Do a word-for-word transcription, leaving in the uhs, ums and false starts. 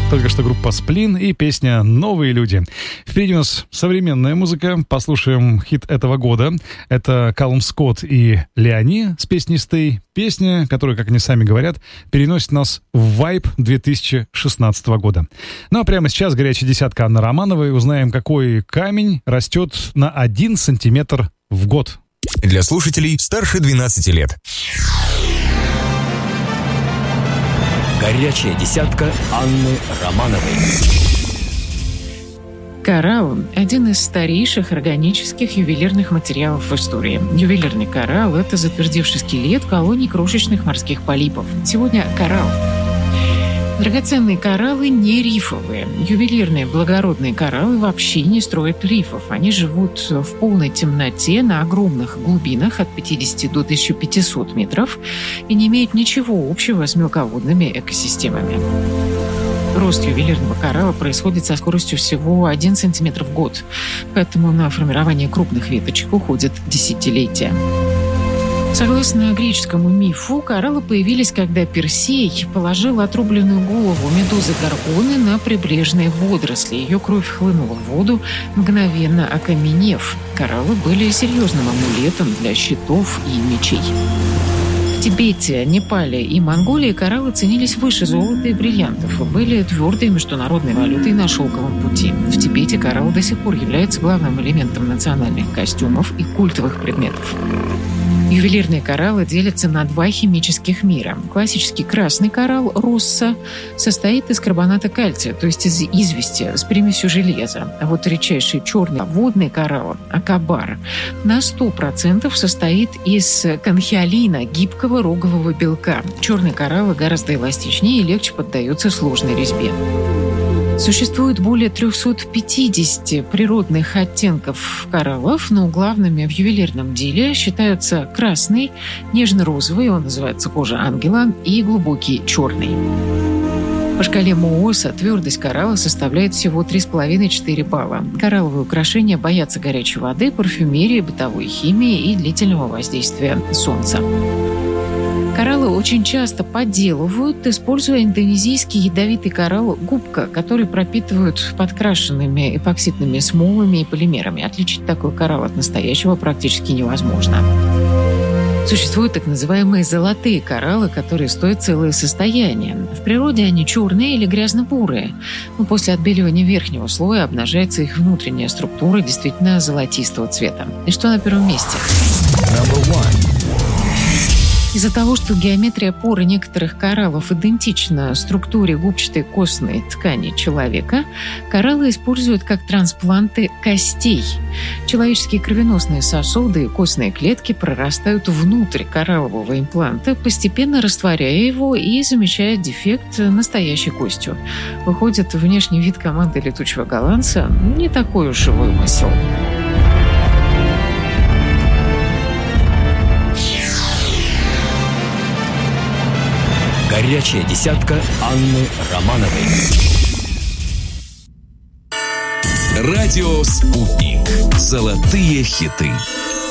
Только что группа «Сплин» и песня «Новые люди». Впереди у нас современная музыка. Послушаем хит этого года. Это Калум Скотт и Леони с песней «Stay». Песня, которая, как они сами говорят, переносит нас в вайб две тысячи шестнадцатого года. Ну а прямо сейчас горячая десятка Анны Романовой. Узнаем, какой камень растет на один сантиметр в год. Для слушателей старше двенадцати лет. Горячая десятка Анны Романовой. Коралл – один из старейших органических ювелирных материалов в истории. Ювелирный коралл – это затвердевший скелет колоний крошечных морских полипов. Сегодня коралл. Драгоценные кораллы не рифовые. Ювелирные благородные кораллы вообще не строят рифов. Они живут в полной темноте на огромных глубинах от пятидесяти до тысячи пятисот метров и не имеют ничего общего с мелководными экосистемами. Рост ювелирного коралла происходит со скоростью всего один сантиметр в год, поэтому на формирование крупных веточек уходят десятилетия. Согласно греческому мифу, кораллы появились, когда Персей положил отрубленную голову медузы Горгоны на прибрежные водоросли. Ее кровь хлынула в воду, мгновенно окаменев. Кораллы были серьезным амулетом для щитов и мечей. В Тибете, Непале и Монголии кораллы ценились выше золота и бриллиантов и были твердой международной валютой на шелковом пути. В Тибете коралл до сих пор является главным элементом национальных костюмов и культовых предметов. Ювелирные кораллы делятся на два химических мира. Классический красный коралл росса состоит из карбоната кальция, то есть из извести с примесью железа. А вот редчайший черный водный коралл акабар на сто процентов состоит из конхиолина, гибкого рогового белка. Черный коралл гораздо эластичнее и легче поддается сложной резьбе. Существует более трехсот пятидесяти природных оттенков кораллов, но главными в ювелирном деле считаются красный, нежно-розовый, он называется кожа ангела, и глубокий черный. По шкале Мооса твердость коралла составляет всего три с половиной - четыре балла. Коралловые украшения боятся горячей воды, парфюмерии, бытовой химии и длительного воздействия солнца. Кораллы очень часто подделывают, используя индонезийский ядовитый коралл губка, который пропитывают подкрашенными эпоксидными смолами и полимерами. Отличить такой коралл от настоящего практически невозможно. Существуют так называемые золотые кораллы, которые стоят целое состояние. В природе они черные или грязно-бурые, но после отбеливания верхнего слоя обнажается их внутренняя структура действительно золотистого цвета. И что на первом месте? Из-за того, что геометрия поры некоторых кораллов идентична структуре губчатой костной ткани человека, кораллы используют как транспланты костей. Человеческие кровеносные сосуды и костные клетки прорастают внутрь кораллового импланта, постепенно растворяя его и замещая дефект настоящей костью. Выходит, внешний вид команды летучего голландца не такой уж и вымысел. Горячая десятка Анны Романовой. Радио «Спутник». Золотые хиты.